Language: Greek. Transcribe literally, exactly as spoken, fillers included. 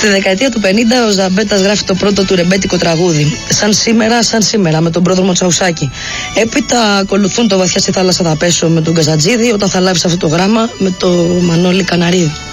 Στη δεκαετία του πενήντα ο Ζαμπέτας γράφει το πρώτο του ρεμπέτικο τραγούδι. Σαν σήμερα, σαν σήμερα, με τον πρόδρομο Τσαουσάκη. Έπειτα ακολουθούν το Βαθιά στη θάλασσα θα πέσω με τον Καζατζίδη, όταν θα λάβεις αυτό το γράμμα με το Μανώλη Καναρίδη.